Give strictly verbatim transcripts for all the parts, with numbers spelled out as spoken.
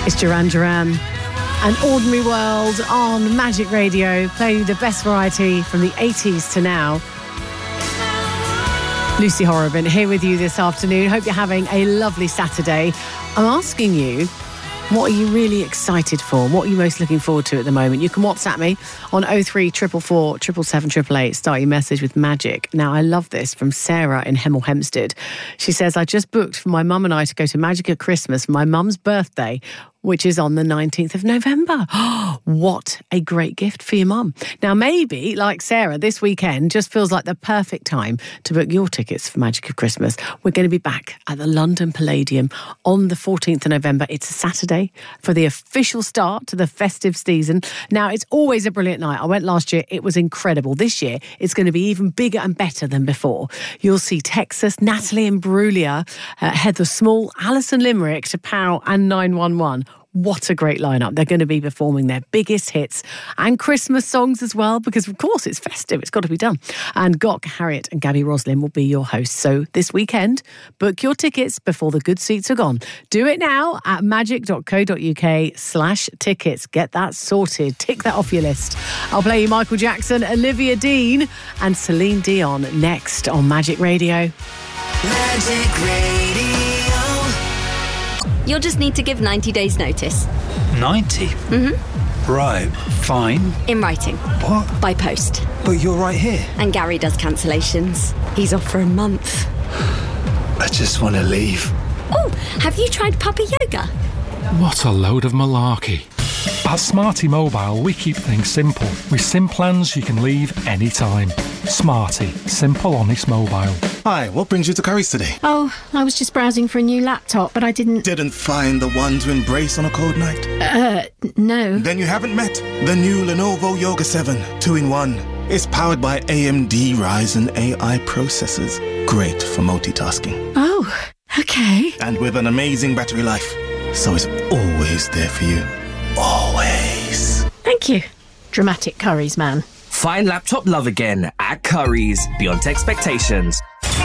It's Duran Duran and Ordinary World on Magic Radio, playing the best variety from the eighties to now. Lucy Horrobin here with you this afternoon. Hope you're having a lovely Saturday. I'm asking you, what are you really excited for? What are you most looking forward to at the moment? You can WhatsApp me on oh three four four four, seven seven seven eight eight. Start your message with Magic. Now, I love this from Sarah in Hemel Hempstead. She says, I just booked for my mum and I to go to Magic at Christmas for my mum's birthday, which is on the nineteenth of November. What a great gift for your mum. Now, maybe, like Sarah, this weekend just feels like the perfect time to book your tickets for Magic of Christmas. We're going to be back at the London Palladium on the fourteenth of November. It's a Saturday for the official start to the festive season. Now, it's always a brilliant night. I went last year. It was incredible. This year, it's going to be even bigger and better than before. You'll see Texas, Natalie Imbruglia, uh, Heather Small, Alison Limerick, Chappelle and nine one one. What a great lineup. They're going to be performing their biggest hits and Christmas songs as well, because of course it's festive, it's got to be done. And Gok, Harriet and Gabby Roslin will be your hosts. So this weekend, book your tickets before the good seats are gone. Do it now at magic.co.uk slash tickets. Get that sorted. Tick that off your list. I'll play you Michael Jackson, Olivia Dean and Celine Dion next on Magic Radio. Magic Radio. You'll just need to give ninety days notice. ninety? Mm-hmm. Right, fine. In writing. What? By post. But you're right here. And Gary does cancellations. He's off for a month. I just want to leave. Oh, have you tried puppy yoga? What a load of malarkey. At Smarty Mobile, we keep things simple. With SIM plans you can leave anytime. Smarty. Simple, honest mobile. Hi, what brings you to Curry's today? Oh, I was just browsing for a new laptop, but I didn't... Didn't find the one to embrace on a cold night? Uh, no. Then you haven't met the new Lenovo Yoga seven two in one. It's powered by A M D Ryzen A I processors. Great for multitasking. Oh, okay. And with an amazing battery life. So it's always there for you. Always. Thank you. Dramatic Curry's man. Find laptop love again at Curry's. Beyond expectations.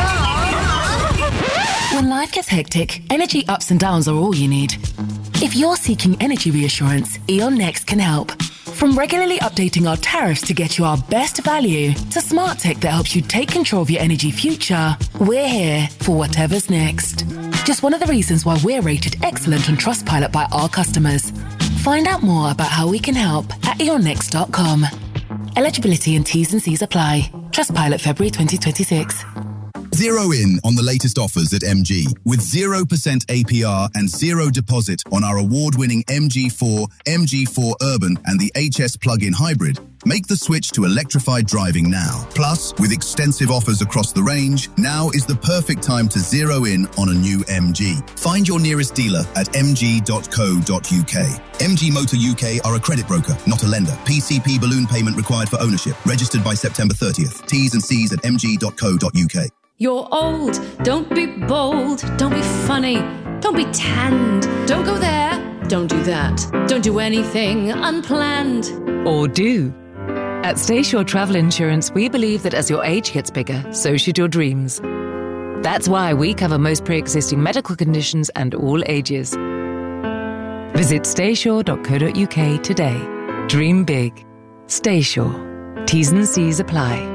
When life gets hectic, energy ups and downs are all you need. If you're seeking energy reassurance, E.ON Next can help. From regularly updating our tariffs to get you our best value, to smart tech that helps you take control of your energy future, we're here for whatever's next. Just one of the reasons why we're rated excellent on Trustpilot by our customers. Find out more about how we can help at eon next dot com. Eligibility and T's and C's apply. Trustpilot February twenty twenty-six. Zero in on the latest offers at M G with zero percent A P R and zero deposit on our award-winning M G four, M G four Urban and the H S plug-in hybrid. Make the switch to electrified driving now. Plus, with extensive offers across the range, now is the perfect time to zero in on a new M G. Find your nearest dealer at m g dot co dot u k. M G Motor U K are a credit broker, not a lender. P C P balloon payment required for ownership. Registered by September thirtieth. T's and C's at m g dot co dot u k. You're old, don't be bold, don't be funny, don't be tanned, don't go there, don't do that, don't do anything unplanned. Or do. At Stayshore Travel Insurance, we believe that as your age gets bigger, so should your dreams. That's why we cover most pre-existing medical conditions and all ages. Visit stayshore dot co dot u k today. Dream big. Stayshore. T's and C's apply.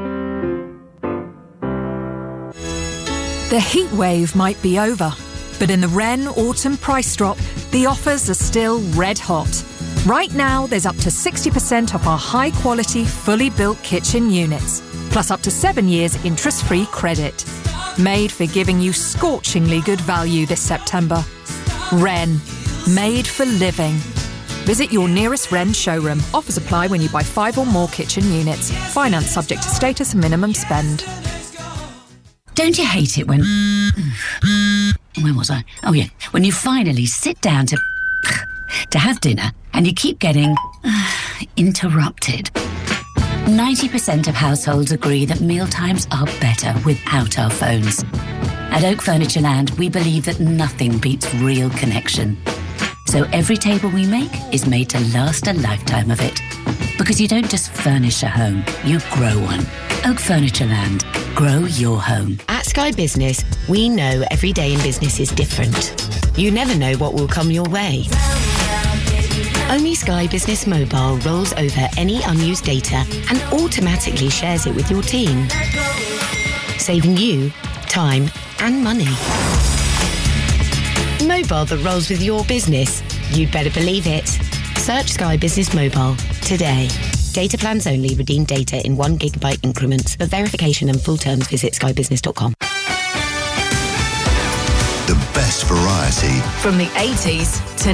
The heat wave might be over, but in the Wren Autumn Price Drop, the offers are still red hot. Right now, there's up to sixty percent off our high-quality, fully built kitchen units, plus up to seven years interest-free credit. Made for giving you scorchingly good value this September. Wren, made for living. Visit your nearest Wren showroom. Offers apply when you buy five or more kitchen units. Finance subject to status and minimum spend. Don't you hate it when... Where was I? Oh, yeah. When you finally sit down to... to have dinner and you keep getting... interrupted. ninety percent of households agree that mealtimes are better without our phones. At Oak Furnitureland, we believe that nothing beats real connection. So every table we make is made to last a lifetime of it. Because you don't just furnish a home, you grow one. Oak Furnitureland. Grow your home. At Sky Business, we know every day in business is different. You never know what will come your way. Only Sky Business Mobile rolls over any unused data and automatically shares it with your team, saving you time and money. Mobile that rolls with your business. You'd better believe it. Search Sky Business Mobile today. Data plans only. Redeem data in one gigabyte increments. For verification and full terms, visit sky business dot com. The best variety From the eighties to